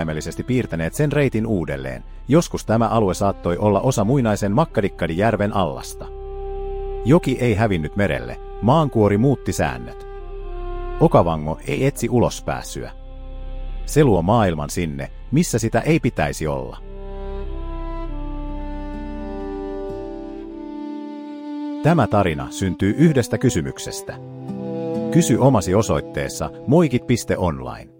kirjaimellisesti piirtäneet sen reitin uudelleen. Joskus tämä alue saattoi olla osa muinaisen Makkadikkadijärven allasta. Joki ei hävinnyt merelle, maankuori muutti säännöt. Okavango ei etsi ulospääsyä. Se luo maailman sinne, missä sitä ei pitäisi olla. Tämä tarina syntyy yhdestä kysymyksestä. Kysy omasi osoitteessa moikit.online.